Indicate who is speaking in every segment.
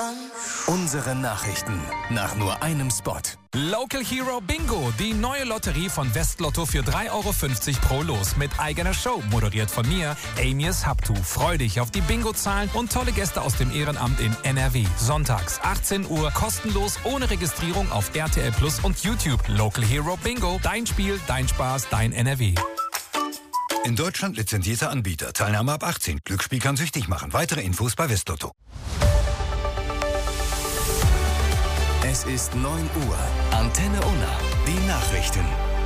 Speaker 1: Unsere Nachrichten nach nur einem Spot.
Speaker 2: Local Hero Bingo, die neue Lotterie von Westlotto für 3,50 € pro Los mit eigener Show, moderiert von mir, Amias Habtu. Freu dich auf die Bingo-Zahlen und tolle Gäste aus dem Ehrenamt in NRW. Sonntags 18 Uhr, kostenlos, ohne Registrierung auf RTL Plus und YouTube. Local Hero Bingo, dein Spiel, dein Spaß, dein NRW.
Speaker 3: In Deutschland lizenzierter Anbieter. Teilnahme ab 18. Glücksspiel kann süchtig machen. Weitere Infos bei Westlotto.
Speaker 1: Es ist 9 Uhr. Antenne Unna. Die Nachrichten.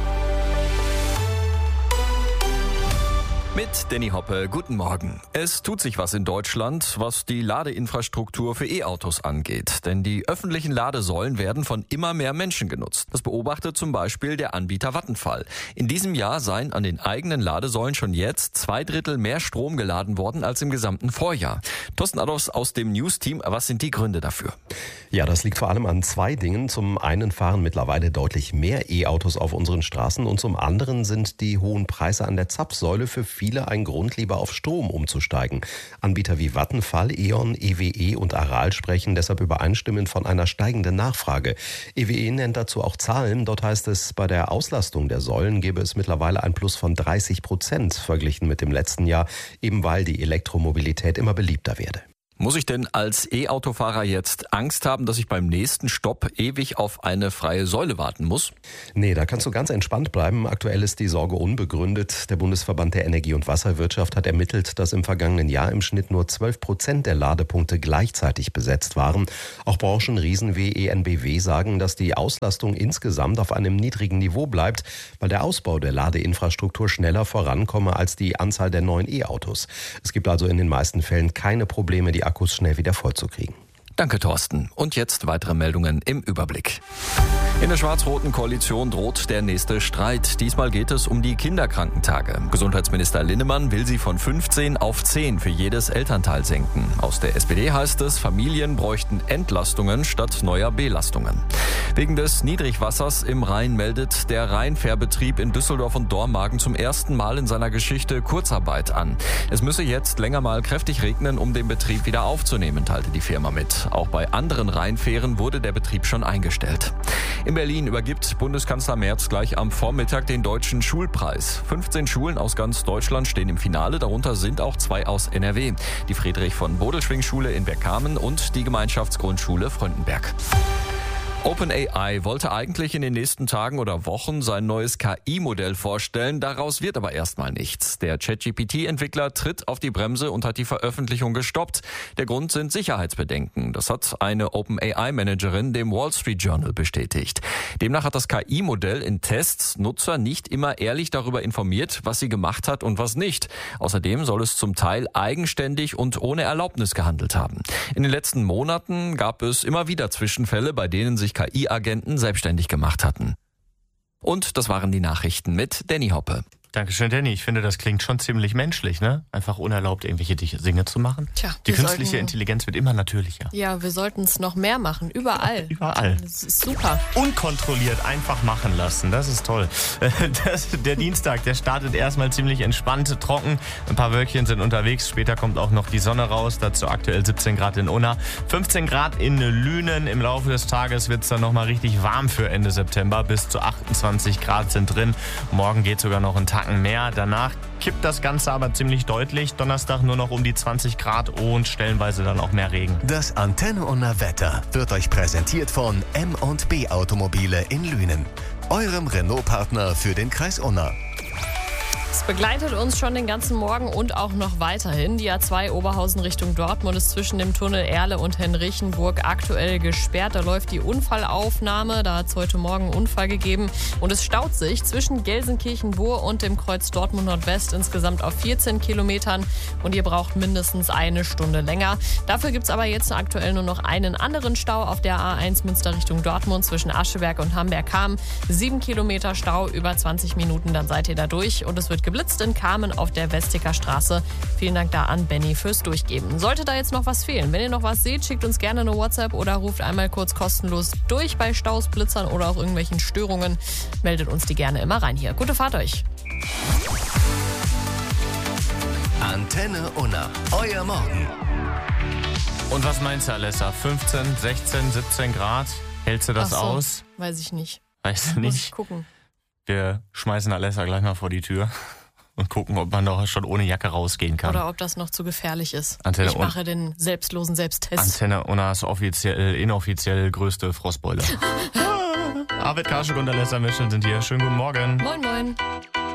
Speaker 4: Mit Danny Hoppe, guten Morgen. Es tut sich was in Deutschland, was die Ladeinfrastruktur für E-Autos angeht. Denn die öffentlichen Ladesäulen werden von immer mehr Menschen genutzt. Das beobachtet zum Beispiel der Anbieter Vattenfall. In diesem Jahr seien an den eigenen Ladesäulen schon jetzt 2/3 mehr Strom geladen worden als im gesamten Vorjahr. Thorsten Adolfs aus dem News-Team, was sind die Gründe dafür?
Speaker 5: Ja, das liegt vor allem an zwei Dingen. Zum einen fahren mittlerweile deutlich mehr E-Autos auf unseren Straßen und zum anderen sind die hohen Preise an der Zapfsäule für viele ein Grund, lieber auf Strom umzusteigen. Anbieter wie Vattenfall, E.ON, EWE und Aral sprechen deshalb übereinstimmend von einer steigenden Nachfrage. EWE nennt dazu auch Zahlen. Dort heißt es, bei der Auslastung der Säulen gäbe es mittlerweile ein Plus von 30% verglichen mit dem letzten Jahr, eben weil die Elektromobilität immer beliebter werde.
Speaker 4: Muss ich denn als E-Autofahrer jetzt Angst haben, dass ich beim nächsten Stopp ewig auf eine freie Säule warten muss?
Speaker 5: Nee, da kannst du ganz entspannt bleiben. Aktuell ist die Sorge unbegründet. Der Bundesverband der Energie- und Wasserwirtschaft hat ermittelt, dass im vergangenen Jahr im Schnitt nur 12% der Ladepunkte gleichzeitig besetzt waren. Auch Branchenriesen wie EnBW sagen, dass die Auslastung insgesamt auf einem niedrigen Niveau bleibt, weil der Ausbau der Ladeinfrastruktur schneller vorankomme als die Anzahl der neuen E-Autos. Es gibt also in den meisten Fällen keine Probleme, die Akkus schnell wieder vollzukriegen.
Speaker 4: Danke, Thorsten. Und jetzt weitere Meldungen im Überblick. In der schwarz-roten Koalition droht der nächste Streit. Diesmal geht es um die Kinderkrankentage. Gesundheitsminister Linnemann will sie von 15 auf 10 für jedes Elternteil senken. Aus der SPD heißt es, Familien bräuchten Entlastungen statt neuer Belastungen. Wegen des Niedrigwassers im Rhein meldet der Rheinfährbetrieb in Düsseldorf und Dormagen zum ersten Mal in seiner Geschichte Kurzarbeit an. Es müsse jetzt länger mal kräftig regnen, um den Betrieb wieder aufzunehmen, teilte die Firma mit. Auch bei anderen Rheinfähren wurde der Betrieb schon eingestellt. In Berlin übergibt Bundeskanzler Merz gleich am Vormittag den Deutschen Schulpreis. 15 Schulen aus ganz Deutschland stehen im Finale, darunter sind auch 2 aus NRW. Die Friedrich-von-Bodelschwingh-Schule in Bergkamen und die Gemeinschaftsgrundschule Fröndenberg. OpenAI wollte eigentlich in den nächsten Tagen oder Wochen sein neues KI-Modell vorstellen, daraus wird aber erstmal nichts. Der ChatGPT-Entwickler tritt auf die Bremse und hat die Veröffentlichung gestoppt. Der Grund sind Sicherheitsbedenken. Das hat eine OpenAI-Managerin dem Wall Street Journal bestätigt. Demnach hat das KI-Modell in Tests Nutzer nicht immer ehrlich darüber informiert, was sie gemacht hat und was nicht. Außerdem soll es zum Teil eigenständig und ohne Erlaubnis gehandelt haben. In den letzten Monaten gab es immer wieder Zwischenfälle, bei denen sich KI-Agenten selbstständig gemacht hatten. Und das waren die Nachrichten mit Danny Hoppe.
Speaker 6: Dankeschön, Danny. Ich finde, das klingt schon ziemlich menschlich, ne? Einfach unerlaubt, irgendwelche Dinge zu machen.
Speaker 7: Tja,
Speaker 6: die künstliche Intelligenz wird immer natürlicher.
Speaker 7: Ja, wir sollten es noch mehr machen. Überall.
Speaker 6: Überall.
Speaker 7: Das ist super.
Speaker 6: Unkontrolliert einfach machen lassen. Das ist toll. Der Dienstag, der startet erstmal ziemlich entspannt, trocken. Ein paar Wölkchen sind unterwegs. Später kommt auch noch die Sonne raus. Dazu aktuell 17 Grad in Unna, 15 Grad in Lünen. Im Laufe des Tages wird es dann nochmal richtig warm für Ende September. Bis zu 28 Grad sind drin. Morgen geht sogar noch ein Tag mehr. Danach kippt das Ganze aber ziemlich deutlich. Donnerstag nur noch um die 20 Grad und stellenweise dann auch mehr Regen.
Speaker 1: Das Antenne Unna Wetter wird euch präsentiert von M&B Automobile in Lünen, eurem Renault-Partner für den Kreis Unna.
Speaker 7: Es begleitet uns schon den ganzen Morgen und auch noch weiterhin. Die A2 Oberhausen Richtung Dortmund ist zwischen dem Tunnel Erle und Henrichenburg aktuell gesperrt. Da läuft die Unfallaufnahme. Da hat es heute Morgen einen Unfall gegeben. Und es staut sich zwischen Gelsenkirchen-Buhr und dem Kreuz Dortmund Nordwest insgesamt auf 14 Kilometern. Und ihr braucht mindestens eine Stunde länger. Dafür gibt es aber jetzt aktuell nur noch einen anderen Stau auf der A1 Münster Richtung Dortmund zwischen Ascheberg und Hamberg-Kamen. 7 Kilometer Stau, über 20 Minuten, dann seid ihr da durch. Und es wird geblitzt in Kamen auf der Westiker Straße. Vielen Dank da an Benny fürs Durchgeben. Sollte da jetzt noch was fehlen, wenn ihr noch was seht, schickt uns gerne eine WhatsApp oder ruft einmal kurz kostenlos durch bei Staus, Blitzern oder auch irgendwelchen Störungen. Meldet uns die gerne immer rein hier. Gute Fahrt euch.
Speaker 1: Antenne Unna, euer Morgen.
Speaker 6: Und was meinst du, Alessa? 15, 16, 17 Grad? Hältst du das aus?
Speaker 7: Weiß ich nicht.
Speaker 6: Weißt du nicht?
Speaker 7: Muss ich gucken.
Speaker 6: Wir schmeißen Alessa gleich mal vor die Tür und gucken, ob man doch schon ohne Jacke rausgehen kann.
Speaker 7: Oder ob das noch zu gefährlich ist.
Speaker 6: Antenne
Speaker 7: ich mache den selbstlosen Selbsttest.
Speaker 6: Antenne Unnas inoffiziell größte Frostbeule. Arvid Karschuk und Alessa Mischel sind hier. Schönen guten Morgen.
Speaker 7: Moin, moin.